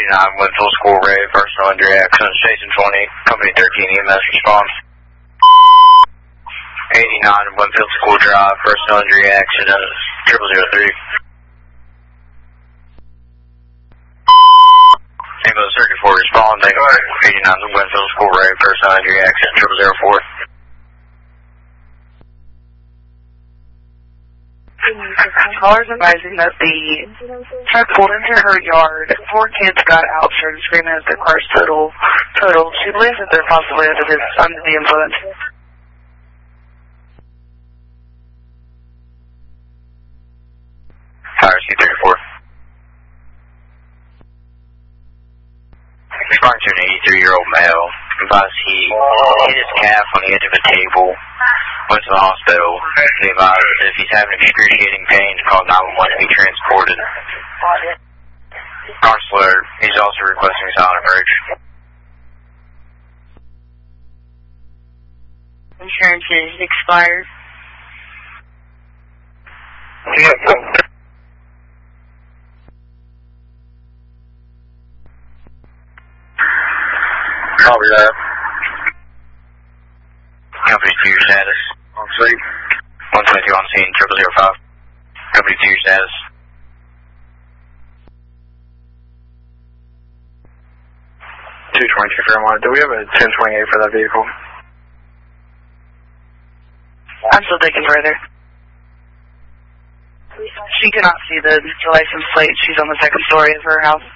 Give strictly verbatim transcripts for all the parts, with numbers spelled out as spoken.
eighty-nine, Winfield School Ray, personal injury accident, Station twenty, Company thirteen, E M S response. eighty-nine, Winfield School Drive, personal injury accident, triple zero three. Ambulance thirty four, responding. eighty-nine, Winfield School Ray, personal injury accident, triple zero four. Callers advising that the truck pulled into her yard. Four kids got out, started screaming as their car's total. Total. She believes that they're possibly under the, under the influence. Fire C thirty-four. Responding to an eighty-three-year-old male. Advised he hit his calf on the edge of a table. Went to the hospital. They advised if he's having excruciating pain to call nine one one to be transported. Counselor, he's also requesting silent approach. Insurance is expired. Copy that. Company two, your status. On scene. one twenty-two on scene, triple zero five. Company two, your status. two twenty-two, Fairmont. Do we have a ten twenty-eight for that vehicle? I'm still digging further. She cannot see the, the license plate. She's on the second story of her house.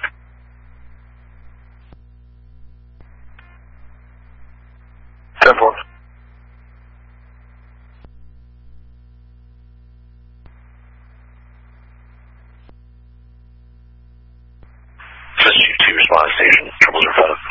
Simple. Just two respond station, triple zero five.